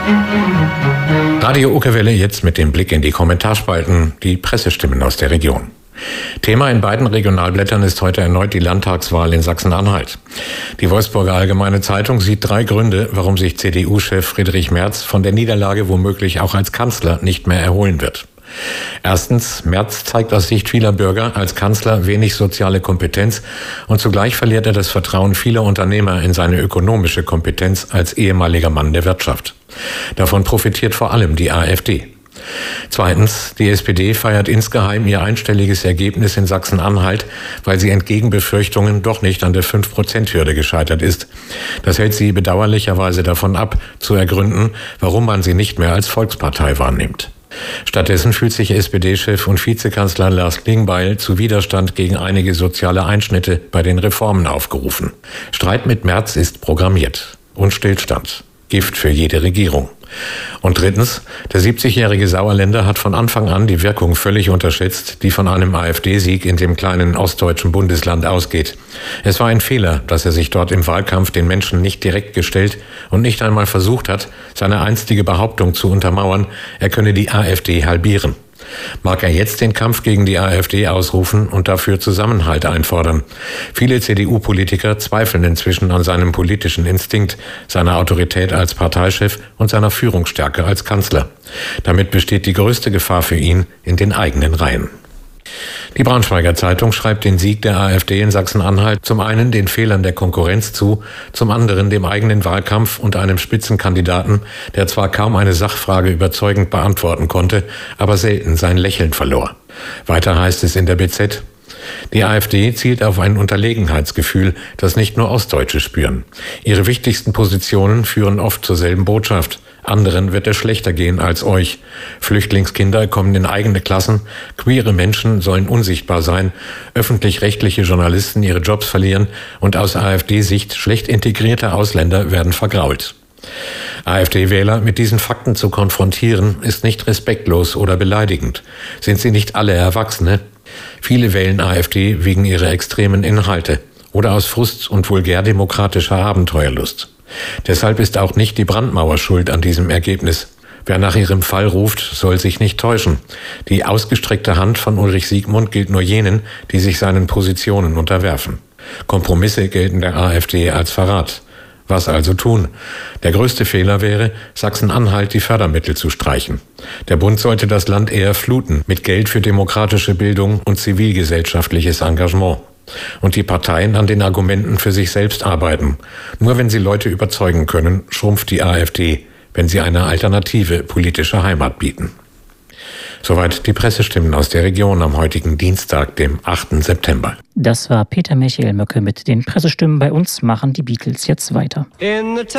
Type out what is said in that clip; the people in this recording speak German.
Radio Uckerwelle jetzt mit dem Blick in die Kommentarspalten, die Pressestimmen aus der Region. Thema in beiden Regionalblättern ist heute erneut die Landtagswahl in Sachsen-Anhalt. Die Wolfsburger Allgemeine Zeitung sieht 3 Gründe, warum sich CDU-Chef Friedrich Merz von der Niederlage womöglich auch als Kanzler nicht mehr erholen wird. Erstens, Merz zeigt aus Sicht vieler Bürger als Kanzler wenig soziale Kompetenz und zugleich verliert er das Vertrauen vieler Unternehmer in seine ökonomische Kompetenz als ehemaliger Mann der Wirtschaft. Davon profitiert vor allem die AfD. Zweitens, die SPD feiert insgeheim ihr einstelliges Ergebnis in Sachsen-Anhalt, weil sie entgegen Befürchtungen doch nicht an der 5%-Hürde gescheitert ist. Das hält sie bedauerlicherweise davon ab, zu ergründen, warum man sie nicht mehr als Volkspartei wahrnimmt. Stattdessen fühlt sich SPD-Chef und Vizekanzler Lars Klingbeil zu Widerstand gegen einige soziale Einschnitte bei den Reformen aufgerufen. Streit mit Merz ist programmiert. Und Stillstand. Gift für jede Regierung. Und drittens, der 70-jährige Sauerländer hat von Anfang an die Wirkung völlig unterschätzt, die von einem AfD-Sieg in dem kleinen ostdeutschen Bundesland ausgeht. Es war ein Fehler, dass er sich dort im Wahlkampf den Menschen nicht direkt gestellt und nicht einmal versucht hat, seine einstige Behauptung zu untermauern, er könne die AfD halbieren. Mag er jetzt den Kampf gegen die AfD ausrufen und dafür Zusammenhalt einfordern? Viele CDU-Politiker zweifeln inzwischen an seinem politischen Instinkt, seiner Autorität als Parteichef und seiner Führungsstärke als Kanzler. Damit besteht die größte Gefahr für ihn in den eigenen Reihen. Die Braunschweiger Zeitung schreibt den Sieg der AfD in Sachsen-Anhalt zum einen den Fehlern der Konkurrenz zu, zum anderen dem eigenen Wahlkampf und einem Spitzenkandidaten, der zwar kaum eine Sachfrage überzeugend beantworten konnte, aber selten sein Lächeln verlor. Weiter heißt es in der BZ: Die AfD zielt auf ein Unterlegenheitsgefühl, das nicht nur Ostdeutsche spüren. Ihre wichtigsten Positionen führen oft zur selben Botschaft. Anderen wird es schlechter gehen als euch. Flüchtlingskinder kommen in eigene Klassen, queere Menschen sollen unsichtbar sein, öffentlich-rechtliche Journalisten ihre Jobs verlieren und aus AfD-Sicht schlecht integrierte Ausländer werden vergrault. AfD-Wähler mit diesen Fakten zu konfrontieren, ist nicht respektlos oder beleidigend. Sind sie nicht alle Erwachsene? Viele wählen AfD wegen ihrer extremen Inhalte oder aus Frust und vulgär-demokratischer Abenteuerlust. Deshalb ist auch nicht die Brandmauer schuld an diesem Ergebnis. Wer nach ihrem Fall ruft, soll sich nicht täuschen. Die ausgestreckte Hand von Ulrich Siegmund gilt nur jenen, die sich seinen Positionen unterwerfen. Kompromisse gelten der AfD als Verrat. Was also tun? Der größte Fehler wäre, Sachsen-Anhalt die Fördermittel zu streichen. Der Bund sollte das Land eher fluten mit Geld für demokratische Bildung und zivilgesellschaftliches Engagement. Und die Parteien an den Argumenten für sich selbst arbeiten. Nur wenn sie Leute überzeugen können, schrumpft die AfD, wenn sie eine alternative politische Heimat bieten. Soweit die Pressestimmen aus der Region am heutigen Dienstag, dem 8. September. Das war Peter Michael Möcke mit den Pressestimmen. Bei uns machen die Beatles jetzt weiter.